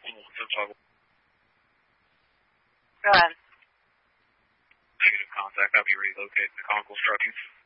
Go ahead. Negative contact. I'll be relocated to Conkle Structures.